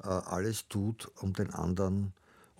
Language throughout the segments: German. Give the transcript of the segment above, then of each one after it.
alles tut, um den anderen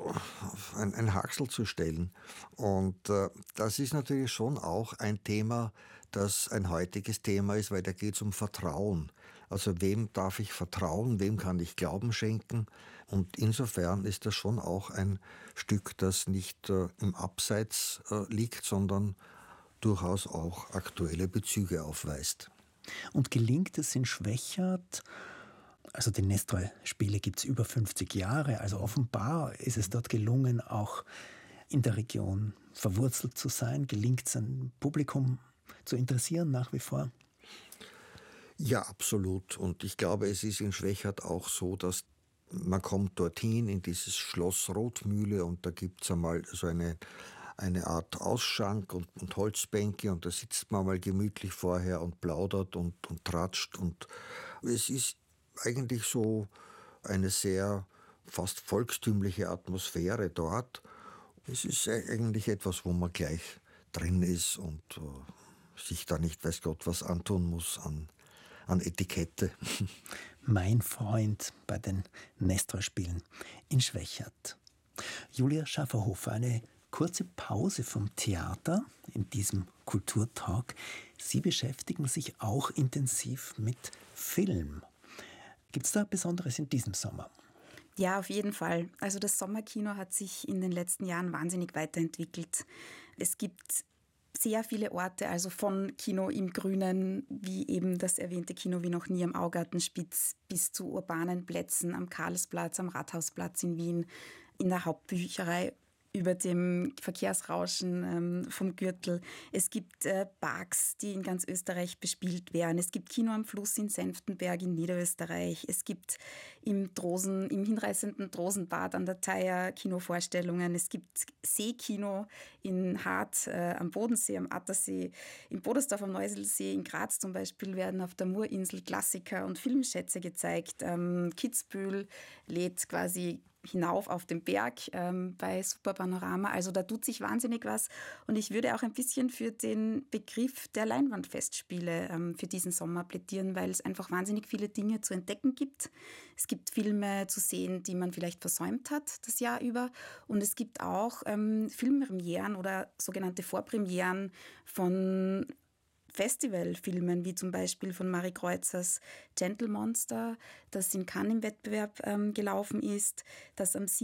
ein Hacksel zu stellen. Und das ist natürlich schon auch ein Thema, das ein heutiges Thema ist, weil da geht es um Vertrauen. Also wem darf ich vertrauen, wem kann ich Glauben schenken? Und insofern ist das schon auch ein Stück, das nicht im Abseits liegt, sondern durchaus auch aktuelle Bezüge aufweist. Und gelingt es in Schwechat, also die Nestroy-Spiele gibt es über 50 Jahre, also offenbar ist es dort gelungen, auch in der Region verwurzelt zu sein. Gelingt es, ein Publikum zu interessieren nach wie vor? Ja, absolut. Und ich glaube, es ist in Schwechat auch so, dass man kommt dorthin in dieses Schloss Rotmühle und da gibt es einmal so eine Art Ausschank und Holzbänke und da sitzt man mal gemütlich vorher und plaudert und tratscht und es ist eigentlich so eine sehr fast volkstümliche Atmosphäre dort. Es ist eigentlich etwas, wo man gleich drin ist und sich da nicht weiß Gott was antun muss an Etikette. Mein Freund bei den Nestroy-Spielen in Schwechat. Julia Schafferhofer, eine kurze Pause vom Theater in diesem Kulturtalk. Sie beschäftigen sich auch intensiv mit Film. Gibt es da Besonderes in diesem Sommer? Ja, auf jeden Fall. Also das Sommerkino hat sich in den letzten Jahren wahnsinnig weiterentwickelt. Es gibt sehr viele Orte, also von Kino im Grünen, wie eben das erwähnte Kino wie noch nie am Augartenspitz, bis zu urbanen Plätzen am Karlsplatz, am Rathausplatz in Wien, in der Hauptbücherei über dem Verkehrsrauschen vom Gürtel. Es gibt Parks, die in ganz Österreich bespielt werden. Es gibt Kino am Fluss in Senftenberg in Niederösterreich. Es gibt im hinreißenden Drosenbad an der Theier Kinovorstellungen. Es gibt Seekino in Hart am Bodensee, am Attersee, in Bodersdorf am Neuselsee, in Graz zum Beispiel werden auf der Murinsel Klassiker und Filmschätze gezeigt. Kitzbühel lädt quasi hinauf auf den Berg bei Super Panorama. Also da tut sich wahnsinnig was. Und ich würde auch ein bisschen für den Begriff der Leinwandfestspiele für diesen Sommer plädieren, weil es einfach wahnsinnig viele Dinge zu entdecken gibt. Es gibt Filme zu sehen, die man vielleicht versäumt hat das Jahr über. Und es gibt auch Filmpremieren oder sogenannte Vorpremieren von Festivalfilmen, wie zum Beispiel von Marie Kreuzers Gentle Monster, das in Cannes im Wettbewerb gelaufen ist, das am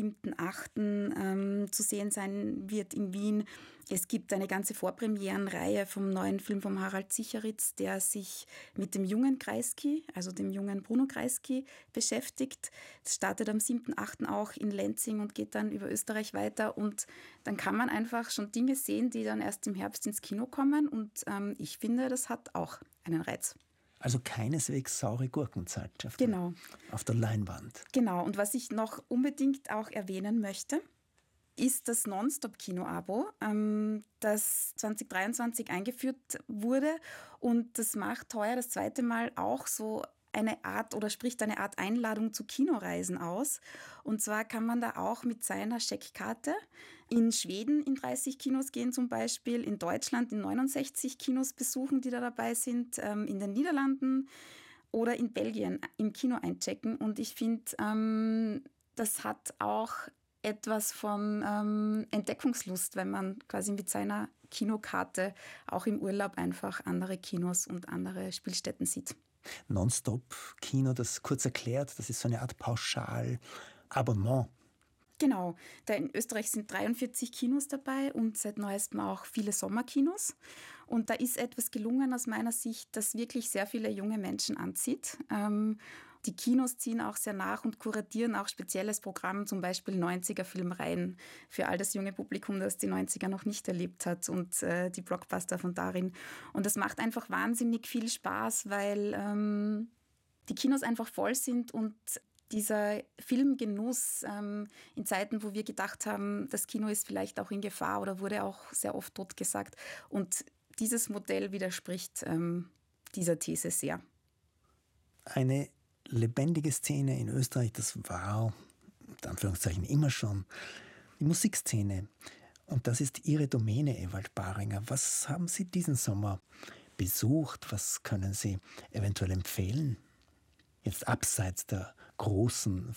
7.8. Zu sehen sein wird in Wien. Es gibt eine ganze Vorpremierenreihe vom neuen Film von Harald Sicheritz, der sich mit dem jungen Kreisky, also dem jungen Bruno Kreisky, beschäftigt. Das startet am 7.8. auch in Lenzing und geht dann über Österreich weiter. Und dann kann man einfach schon Dinge sehen, die dann erst im Herbst ins Kino kommen. Und ich finde, das hat auch einen Reiz. Also keineswegs saure Gurkenzeit genau. Auf der Leinwand. Genau. Und was ich noch unbedingt auch erwähnen möchte, ist das Non-Stop-Kino-Abo, das 2023 eingeführt wurde. Und das macht heuer das zweite Mal auch so eine Art oder spricht eine Art Einladung zu Kinoreisen aus. Und zwar kann man da auch mit seiner Scheckkarte in Schweden in 30 Kinos gehen zum Beispiel, in Deutschland in 69 Kinos besuchen, die da dabei sind, in den Niederlanden oder in Belgien im Kino einchecken. Und ich finde, das hat auch etwas von Entdeckungslust, wenn man quasi mit seiner Kinokarte auch im Urlaub einfach andere Kinos und andere Spielstätten sieht. Non-Stop-Kino, das kurz erklärt, das ist so eine Art Pauschal-Abonnement. Genau, da in Österreich sind 43 Kinos dabei und seit neuestem auch viele Sommerkinos. Und da ist etwas gelungen aus meiner Sicht, das wirklich sehr viele junge Menschen anzieht. Die Kinos ziehen auch sehr nach und kuratieren auch spezielles Programm, zum Beispiel 90er-Filmreihen für all das junge Publikum, das die 90er noch nicht erlebt hat und die Blockbuster von darin. Und das macht einfach wahnsinnig viel Spaß, weil die Kinos einfach voll sind und dieser Filmgenuss in Zeiten, wo wir gedacht haben, das Kino ist vielleicht auch in Gefahr oder wurde auch sehr oft totgesagt. Und dieses Modell widerspricht dieser These sehr. Eine lebendige Szene in Österreich, das war, in Anführungszeichen, immer schon die Musikszene. Und das ist Ihre Domäne, Ewald Baringer. Was haben Sie diesen Sommer besucht? Was können Sie eventuell empfehlen? Jetzt abseits der großen